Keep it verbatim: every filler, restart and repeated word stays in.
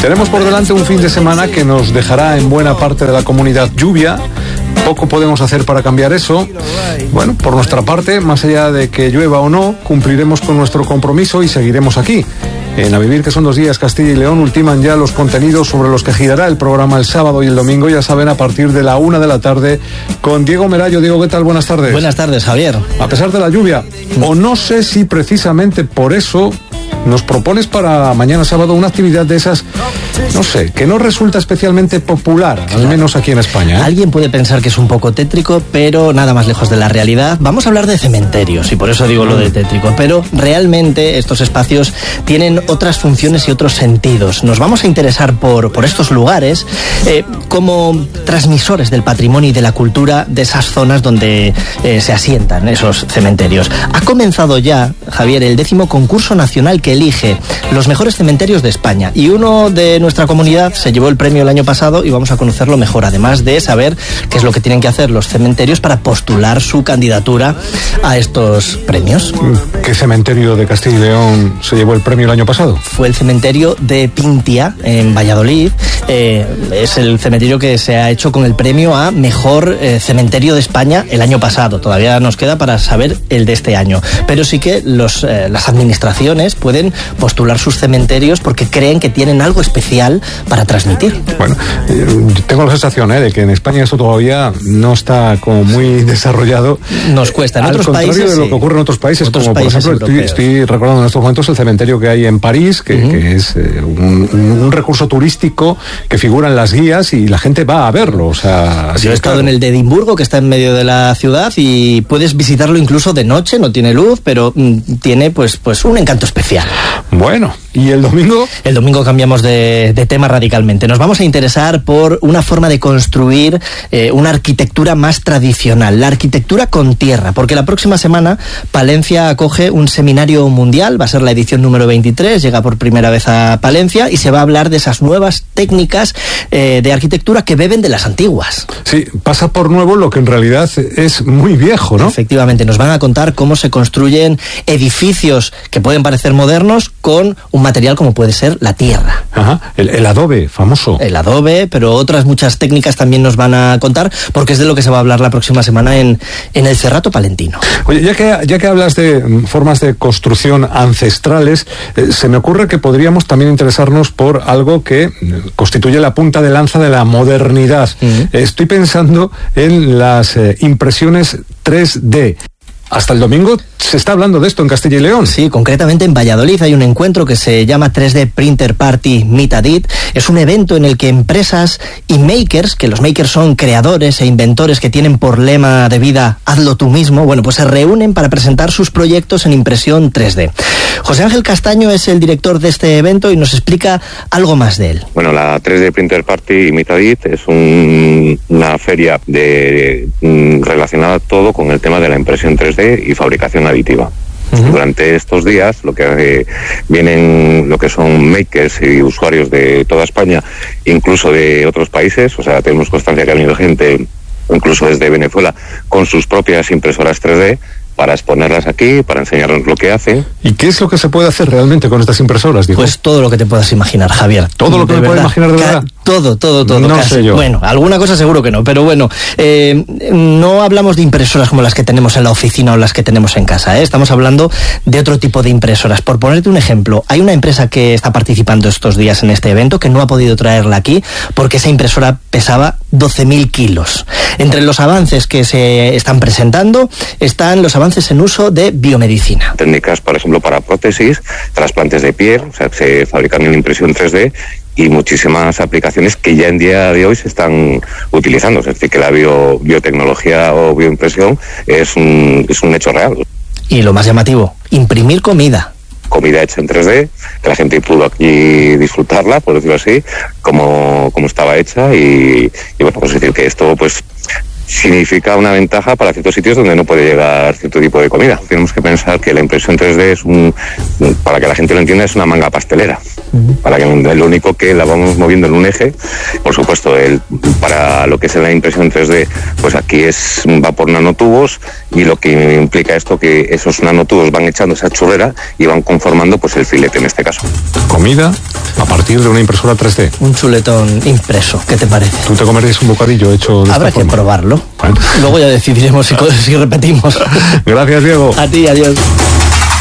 Tenemos por delante un fin de semana que nos dejará en buena parte de la comunidad lluvia. Poco podemos hacer para cambiar eso. Bueno, por nuestra parte, más allá de que llueva o no, cumpliremos con nuestro compromiso y seguiremos aquí. En A Vivir, que son dos días, Castilla y León, ultiman ya los contenidos sobre los que girará el programa el sábado y el domingo, ya saben, a partir de la una de la tarde, con Diego Merayo. Diego, ¿qué tal? Buenas tardes. Buenas tardes, Javier. A pesar de la lluvia, o no sé si precisamente por eso nos propones para mañana sábado una actividad de esas, no sé, que no resulta especialmente popular, al menos aquí en España, ¿eh? Alguien puede pensar que es un poco tétrico, pero nada más lejos de la realidad. Vamos a hablar de cementerios, y por eso digo lo de tétrico, pero realmente estos espacios tienen otras funciones y otros sentidos. Nos vamos a interesar por, por estos lugares eh, como transmisores del patrimonio y de la cultura de esas zonas donde eh, se asientan esos cementerios. Ha comenzado ya, Javier, el décimo concurso nacional que elige los mejores cementerios de España, y uno de nuestra comunidad se llevó el premio el año pasado y vamos a conocerlo mejor, además de saber qué es lo que tienen que hacer los cementerios para postular su candidatura a estos premios. ¿Qué cementerio de Castilla y León se llevó el premio el año pasado? Fue el cementerio de Pintia, en Valladolid. Eh, es el cementerio que se ha hecho con el premio a mejor eh, cementerio de España el año pasado. Todavía nos queda para saber el de este año, pero sí que los, eh, las administraciones pueden postular sus cementerios porque creen que tienen algo especial para transmitir. Bueno, eh, tengo la sensación eh, de que en España eso todavía no está como muy desarrollado. Nos cuesta. En Al otros contrario países, de lo sí. que ocurre en otros países, Otros como países por ejemplo estoy, estoy recordando en estos momentos el cementerio que hay en París, que, uh-huh. que es eh, un, un recurso turístico que figura en las guías y la gente va a verlo. O sea, yo he estado claro. en el de Edimburgo, que está en medio de la ciudad, y puedes visitarlo incluso de noche. No tiene luz, pero mm, tiene pues, pues un encanto especial. Bueno, ¿y el domingo? El domingo cambiamos de, de tema radicalmente. Nos vamos a interesar por una forma de construir eh, una arquitectura más tradicional, la arquitectura con tierra, porque la próxima semana Palencia acoge un seminario mundial, va a ser la edición número veintitrés, llega por primera vez a Palencia y se va a hablar de esas nuevas técnicas eh, de arquitectura que beben de las antiguas. Sí, pasa por nuevo lo que en realidad es muy viejo, ¿no? Efectivamente, nos van a contar cómo se construyen edificios que pueden parecer modernos con un material como puede ser la tierra. Ajá, el, el adobe, famoso. El adobe, pero otras muchas técnicas también nos van a contar, porque es de lo que se va a hablar la próxima semana en, en el Cerrato Palentino. Oye, ya que, ya que hablas de formas de construcción ancestrales, eh, se me ocurre que podríamos también interesarnos por algo que constituye la punta de lanza de la modernidad. Uh-huh. Estoy pensando en las eh, impresiones tres D. Hasta el domingo se está hablando de esto en Castilla y León. Sí, concretamente en Valladolid hay un encuentro que se llama tres D Printer Party Meet A D I T. Es un evento en el que empresas y makers, que los makers son creadores e inventores que tienen por lema de vida hazlo tú mismo, bueno, pues se reúnen para presentar sus proyectos en impresión tres D. José Ángel Castaño es el director de este evento y nos explica algo más de él. Bueno, la tres D Printer Party Meet A D I T es un, una feria de, de, relacionada todo con el tema de la impresión tres D y fabricación aditiva. Uh-huh. Durante estos días lo que eh, vienen lo que son makers y usuarios de toda España, incluso de otros países, o sea, tenemos constancia que ha venido gente incluso desde Venezuela con sus propias impresoras tres D para exponerlas aquí, para enseñarnos lo que hacen. ¿Y qué es lo que se puede hacer realmente con estas impresoras, digo? Pues todo lo que te puedas imaginar, Javier. ¿Todo lo que de me verdad. puedo imaginar de verdad? Todo, todo, todo. No casi. sé yo. Bueno, alguna cosa seguro que no, pero bueno, eh, no hablamos de impresoras como las que tenemos en la oficina o las que tenemos en casa, ¿eh? Estamos hablando de otro tipo de impresoras. Por ponerte un ejemplo, hay una empresa que está participando estos días en este evento que no ha podido traerla aquí porque esa impresora pesaba doce mil kilos. Entre los avances que se están presentando están los avances en uso de biomedicina. Técnicas, por ejemplo, para prótesis, trasplantes de piel, o sea, que se fabrican en impresión tres D, y muchísimas aplicaciones que ya en día de hoy se están utilizando. Es decir, que la bio, biotecnología o bioimpresión es un, es un hecho real. Y lo más llamativo, imprimir comida. Comida hecha en tres D, que la gente pudo aquí disfrutarla, por decirlo así, como, como estaba hecha, y, y bueno, pues decir que esto pues significa una ventaja para ciertos sitios donde no puede llegar cierto tipo de comida. Tenemos que pensar que la impresión tres D es un, para que la gente lo entienda, es una manga pastelera. Uh-huh. Para que lo único que la vamos moviendo en un eje, por supuesto, el, para lo que es la impresión tres D, pues aquí es va por nanotubos, y lo que implica esto que esos nanotubos van echando esa churrera y van conformando pues el filete en este caso. Comida A partir de una impresora tres D. Un chuletón impreso, ¿qué te parece? ¿Tú te comerías un bocadillo hecho de Habrá esta que forma? probarlo. Bueno. Luego ya decidiremos si, si repetimos. Gracias, Diego. A ti, adiós.